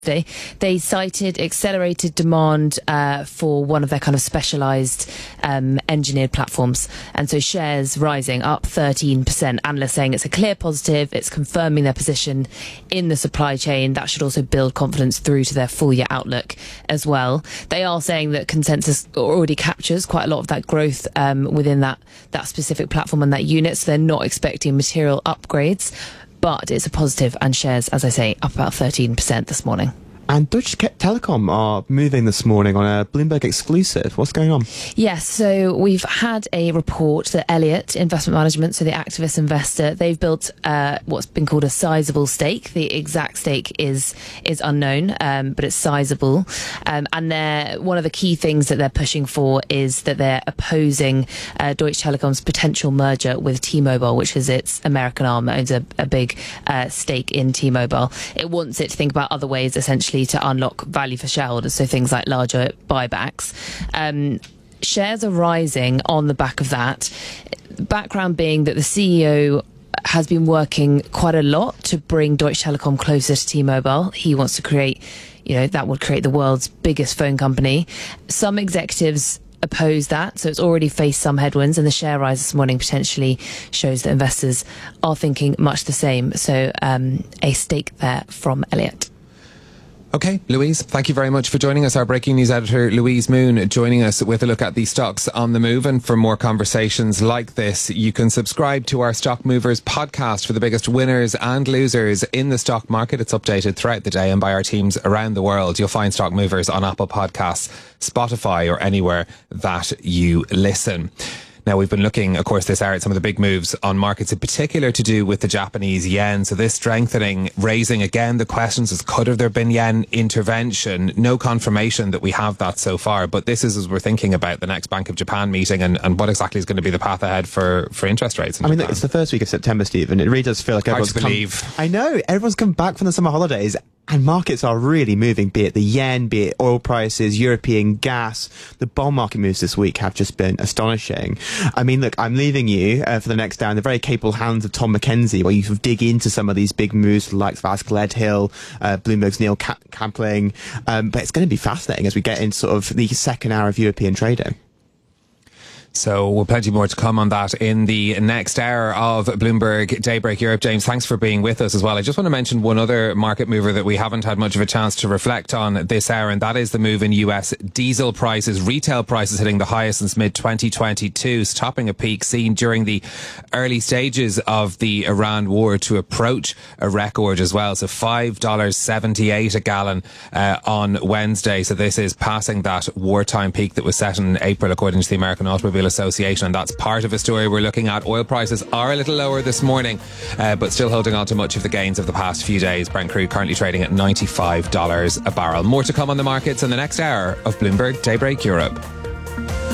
They cited accelerated demand for one of their kind of specialised engineered platforms, and so shares rising up 13%. Analysts saying it's a clear positive. It's confirming their position in the supply chain. That should also build confidence through to their full year outlook as well. They are saying that consensus already captures quite a lot of that growth within that specific platform and that unit, so they're not expecting material upgrades. But it's a positive, and shares, as I say, up about 13% this morning. And Deutsche Telekom are moving this morning on a Bloomberg exclusive. What's going on? Yes, so we've had a report that Elliott Investment Management, so the activist investor, they've built what's been called a sizable stake. The exact stake is unknown, but it's sizable. And one of the key things that they're pushing for is that they're opposing Deutsche Telekom's potential merger with T-Mobile, which is its American arm. It owns a big stake in T-Mobile. It wants it to think about other ways, essentially, to unlock value for shareholders, so things like larger buybacks. Shares are rising on the back of that. Background being that the CEO has been working quite a lot to bring Deutsche Telekom closer to T-Mobile. He wants to create, that would create the world's biggest phone company. Some executives oppose that, so it's already faced some headwinds, and the share rise this morning potentially shows that investors are thinking much the same. So a stake there from Elliott. Okay, Louise, thank you very much for joining us. Our breaking news editor, Louise Moon, joining us with a look at the stocks on the move. And for more conversations like this, you can subscribe to our Stock Movers podcast for the biggest winners and losers in the stock market. It's updated throughout the day and by our teams around the world. You'll find Stock Movers on Apple Podcasts, Spotify, or anywhere that you listen. Now, we've been looking, of course, this hour at some of the big moves on markets, in particular to do with the Japanese yen. So this strengthening, raising again the questions as could have there been yen intervention? No confirmation that we have that so far. But this is as we're thinking about the next Bank of Japan meeting and what exactly is going to be the path ahead for interest rates in Japan. Look, it's the first week of September, Stephen. It really does feel like I know, everyone's come back from the summer holidays. And markets are really moving, be it the yen, be it oil prices, European gas. The bond market moves this week have just been astonishing. Look, I'm leaving you for the next hour in the very capable hands of Tom McKenzie, where you sort of dig into some of these big moves like Vas Gledhill, Bloomberg's Neil Campling. But it's going to be fascinating as we get into sort of the second hour of European trading. So we'll plenty more to come on that in the next hour of Bloomberg Daybreak Europe. James, thanks for being with us as well. I just want to mention one other market mover that we haven't had much of a chance to reflect on this hour, and that is the move in US diesel prices. Retail prices hitting the highest since mid-2022, topping a peak seen during the early stages of the Iran war to approach a record as well. So $5.78 a gallon on Wednesday. So this is passing that wartime peak that was set in April, according to the American Automobile Association, and that's part of a story we're looking at. Oil prices are a little lower this morning, but still holding on to much of the gains of the past few days. Brent crude currently trading at $95 a barrel. More to come on the markets in the next hour of Bloomberg Daybreak Europe.